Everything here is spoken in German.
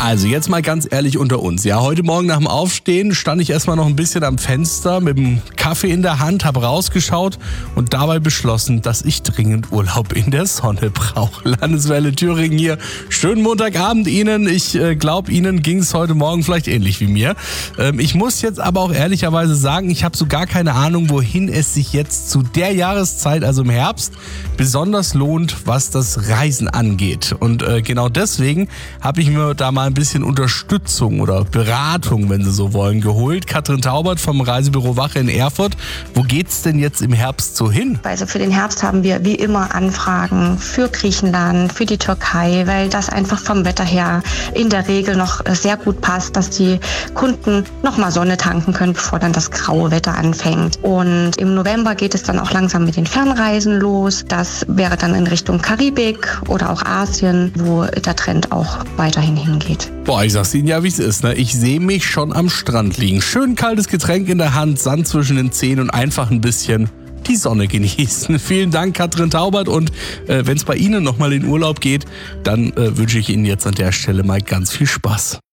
Also jetzt mal ganz ehrlich unter uns. Ja, heute Morgen nach dem Aufstehen stand ich erstmal noch ein bisschen am Fenster mit dem Kaffee in der Hand, habe rausgeschaut und dabei beschlossen, dass ich dringend Urlaub in der Sonne brauche. Landeswelle Thüringen hier. Schönen Montagabend Ihnen. Ich glaube, Ihnen ging es heute Morgen vielleicht ähnlich wie mir. Ich muss jetzt aber auch ehrlicherweise sagen, ich habe so gar keine Ahnung, wohin es sich jetzt zu der Jahreszeit, also im Herbst, besonders lohnt, was das Reisen angeht. Und genau deswegen habe ich mir da mal ein bisschen Unterstützung oder Beratung, wenn Sie so wollen, geholt. Katrin Taubert vom Reisebüro Wache in Erfurt. Wo geht's denn jetzt im Herbst so hin? Also für den Herbst haben wir wie immer Anfragen für Griechenland, für die Türkei, weil das einfach vom Wetter her in der Regel noch sehr gut passt, dass die Kunden nochmal Sonne tanken können, bevor dann das graue Wetter anfängt. Und im November geht es dann auch langsam mit den Fernreisen los. Das wäre dann in Richtung Karibik oder auch Asien, wo der Trend auch weiterhin hingeht. Boah, ich sag's Ihnen ja, wie es ist. Ne? Ich sehe mich schon am Strand liegen. Schön kaltes Getränk in der Hand, Sand zwischen den Zähnen und einfach ein bisschen die Sonne genießen. Vielen Dank, Katrin Taubert. Und wenn es bei Ihnen nochmal in Urlaub geht, dann wünsche ich Ihnen jetzt an der Stelle mal ganz viel Spaß.